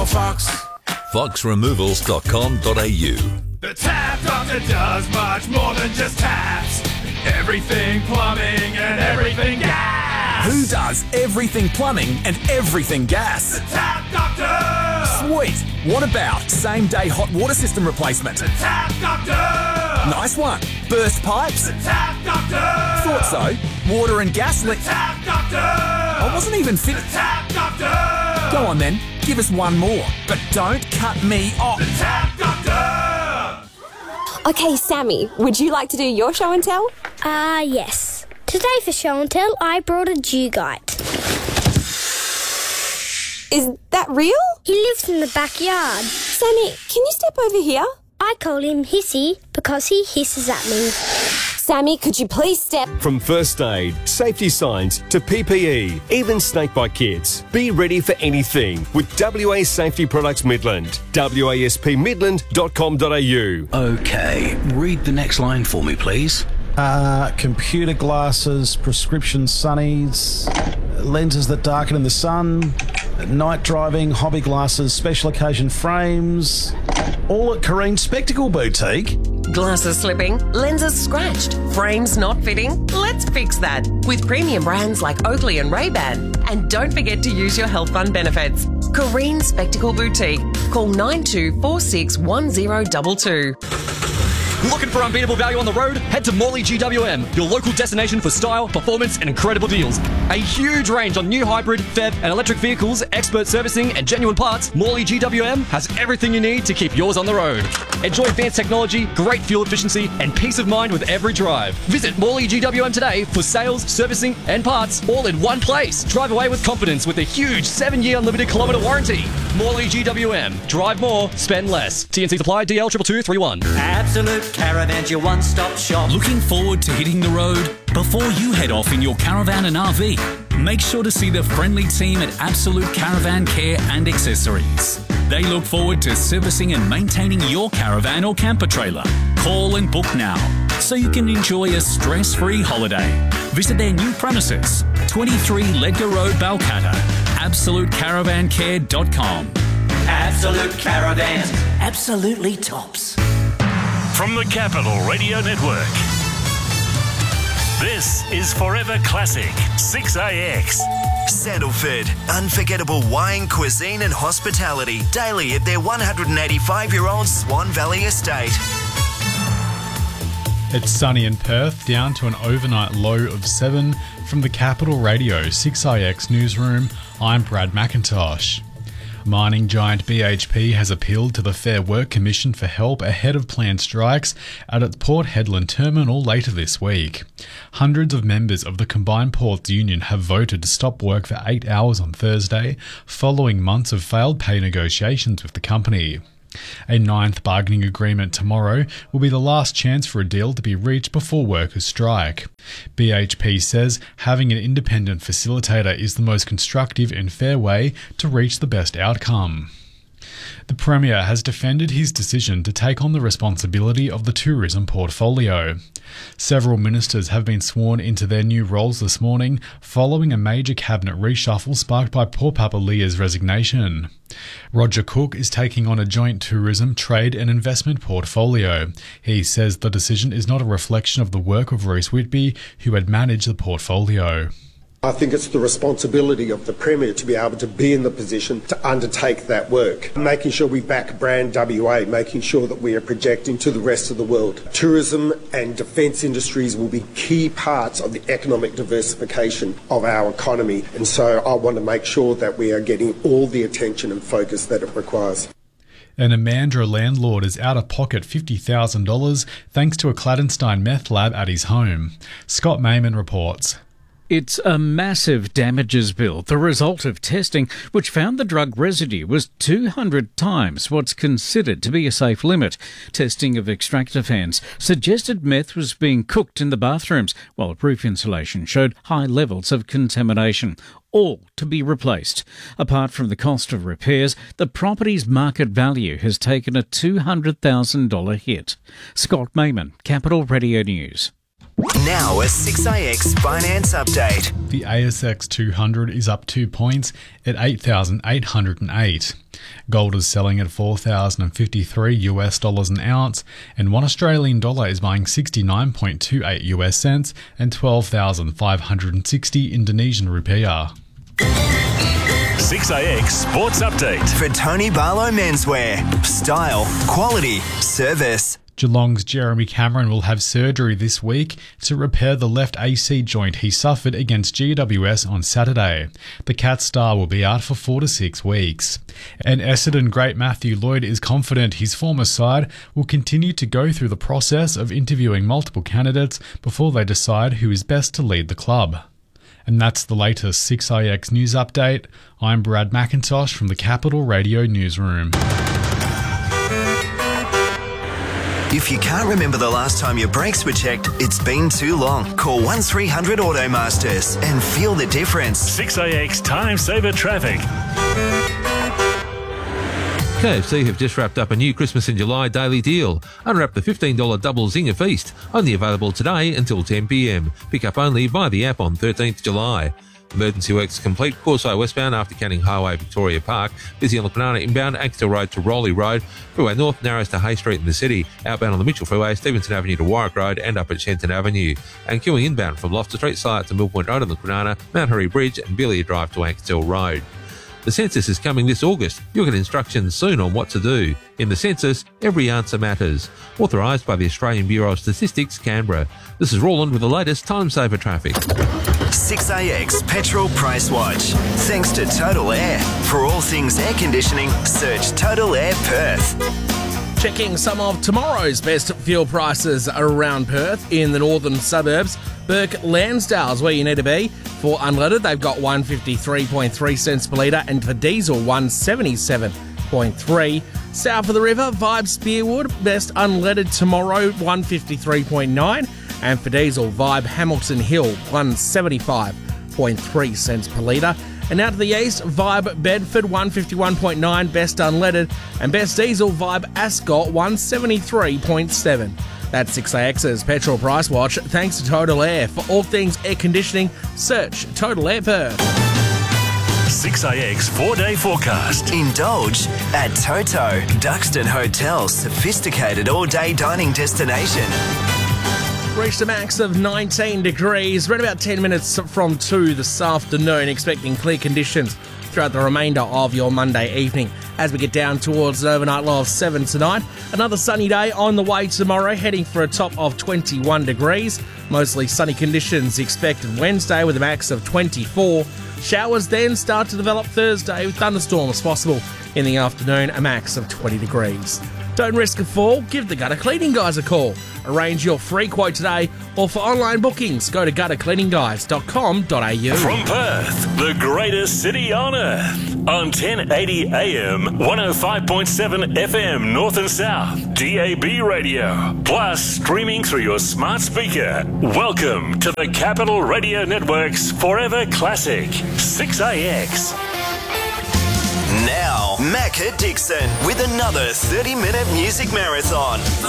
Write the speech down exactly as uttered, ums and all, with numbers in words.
call Fox. fox removals dot com dot a u. The Tap Doctor does much more than just taps. Everything plumbing and everything gas. Who does everything plumbing and everything gas? The Tap Doctor! Sweet! What about same-day hot water system replacement? The Tap Doctor! Nice one. Burst pipes? The Tap Doctor! Thought so. Water and gas leak. The Tap Doctor! I wasn't even fit. The Tap Doctor! Go on then, give us one more, but don't cut me off. The Tap Doctor! Okay, Sammy, would you like to do your show and tell? Ah, uh, yes. Today for show and tell, I brought a Dugite. Is that real? He lives in the backyard. Sammy, can you step over here? I call him Hissy because he hisses at me. Sammy, could you please step? From first aid, safety signs to P P E, even snakebite kits. Be ready for anything with W A Safety Products Midland. W A S P midland dot com dot a u. Okay, read the next line for me, please. Uh, computer glasses, prescription sunnies, lenses that darken in the sun, night driving, hobby glasses, special occasion frames, all at Careen Spectacle Boutique. Glasses slipping, lenses scratched, frames not fitting? Let's fix that with premium brands like Oakley and Ray-Ban. And don't forget to use your health fund benefits. Careen Spectacle Boutique. Call nine two four six one zero two two. Looking for unbeatable value on the road? Head to Morley G W M, your local destination for style, performance and incredible deals. A huge range on new hybrid, P H E V and electric vehicles, expert servicing and genuine parts. Morley G W M has everything you need to keep yours on the road. Enjoy advanced technology, great fuel efficiency and peace of mind with every drive. Visit Morley G W M today for sales, servicing and parts all in one place. Drive away with confidence with a huge seven year unlimited kilometre warranty. Morley G W M. Drive more, spend less. T N C supply D L two two two three one. Absolute Caravans, your one-stop shop. Looking forward to hitting the road? Before you head off in your caravan and R V, make sure to see the friendly team at Absolute Caravan Care and Accessories. They look forward to servicing and maintaining your caravan or camper trailer. Call and book now so you can enjoy a stress-free holiday. Visit their new premises, twenty-three Ledger Road, Balcatta. absolute caravan care dot com. Absolute Caravans. Absolutely tops. From the Capital Radio Network, this is Forever Classic six A X. Sandalford, unforgettable wine, cuisine and hospitality daily at their one hundred eighty-five-year-old Swan Valley estate. It's sunny in Perth, down to an overnight low of seven. From the Capital Radio six A X newsroom, I'm Brad McIntosh. Mining giant B H P has appealed to the Fair Work Commission for help ahead of planned strikes at its Port Hedland terminal later this week. Hundreds of members of the Combined Ports Union have voted to stop work for eight hours on Thursday, following months of failed pay negotiations with the company. A ninth bargaining agreement tomorrow will be the last chance for a deal to be reached before workers strike. B H P says having an independent facilitator is the most constructive and fair way to reach the best outcome. The Premier has defended his decision to take on the responsibility of the tourism portfolio. Several ministers have been sworn into their new roles this morning following a major cabinet reshuffle sparked by Paul Papalia's resignation. Roger Cook is taking on a joint tourism, trade and investment portfolio. He says the decision is not a reflection of the work of Rhys Whitby, who had managed the portfolio. I think it's the responsibility of the Premier to be able to be in the position to undertake that work, making sure we back brand W A, making sure that we are projecting to the rest of the world. Tourism and defence industries will be key parts of the economic diversification of our economy, and so I want to make sure that we are getting all the attention and focus that it requires. An Amandra landlord is out of pocket fifty thousand dollars thanks to a Claddenstein meth lab at his home. Scott Mayman reports. It's a massive damages bill, the result of testing which found the drug residue was two hundred times what's considered to be a safe limit. Testing of extractor fans suggested meth was being cooked in the bathrooms, while roof insulation showed high levels of contamination. All to be replaced. Apart from the cost of repairs, the property's market value has taken a two hundred thousand dollars hit. Scott Mayman, Capital Radio News. Now a six A X finance update. The A S X two hundred is up two points at eight thousand eight hundred eight. Gold is selling at four thousand fifty-three US dollars an ounce, and one Australian dollar is buying sixty-nine point two eight US cents and twelve thousand five hundred sixty Indonesian rupiah. six A X Sports Update. For Tony Barlow Menswear. Style, quality, service. Geelong's Jeremy Cameron will have surgery this week to repair the left A C joint he suffered against G W S on Saturday. The Cat star will be out for four to six weeks. And Essendon great Matthew Lloyd is confident his former side will continue to go through the process of interviewing multiple candidates before they decide who is best to lead the club. And that's the latest six A X news update. I'm Brad McIntosh from the Capital Radio Newsroom. If you can't remember the last time your brakes were checked, it's been too long. Call one three hundred Automasters and feel the difference. six A X Time Saver Traffic. K F C have just wrapped up a new Christmas in July daily deal. Unwrap the fifteen dollars double zinger feast. Only available today until ten p m. Pick up only via the app on thirteenth of July. Emergency works complete. Corso westbound after Canning Highway, Victoria Park. Busy on the Banana inbound, Axtell Road to Rowley Road. Freeway North narrows to Hay Street in the city. Outbound on the Mitchell Freeway, Stevenson Avenue to Warwick Road and up at Shenton Avenue. And queuing inbound from Loftus Street, Site to Mill Point Road on the Banana, Mount Hurry Bridge and Billiard Drive to Axtell Road. The census is coming this August. You'll get instructions soon on what to do. In the census, every answer matters. Authorised by the Australian Bureau of Statistics, Canberra. This is Roland with the latest Time Saver Traffic. six A X Petrol Price Watch. Thanks to Total Air. For all things air conditioning, search Total Air Perth. Checking some of tomorrow's best fuel prices around Perth in the northern suburbs. Burke Lansdale's where you need to be. For unleaded, they've got one fifty-three point three cents per litre, and for diesel, one seventy-seven point three. South of the river, Vibe Spearwood, best unleaded tomorrow, one fifty-three point nine, and for diesel, Vibe Hamilton Hill, one seventy-five point three cents per litre. And out to the east, Vibe Bedford, one fifty-one point nine, best unleaded, and best diesel, Vibe Ascot, one seventy-three point seven. That's six A X's Petrol Price Watch, thanks to Total Air. For all things air conditioning, search Total Air Perth. six A X four-day forecast. Indulge at Toto, Duxton Hotel's sophisticated all-day dining destination. Reached a max of nineteen degrees, around about ten minutes from two this afternoon, expecting clear conditions throughout the remainder of your Monday evening. As we get down towards an overnight low of seven tonight, another sunny day on the way tomorrow, heading for a top of twenty-one degrees. Mostly sunny conditions expected Wednesday with a max of twenty-four. Showers then start to develop Thursday with thunderstorms possible in the afternoon, a max of twenty degrees. Don't risk a fall, give the Gutter Cleaning Guys a call. Arrange your free quote today, or for online bookings, go to gutter cleaning guys dot com dot a u. From Perth, the greatest city on earth, on ten eighty A M, one oh five point seven F M North and South, D A B radio, plus streaming through your smart speaker. Welcome to the Capital Radio Network's Forever Classic, six A X. Now, Macca Dixon with another thirty minute music marathon.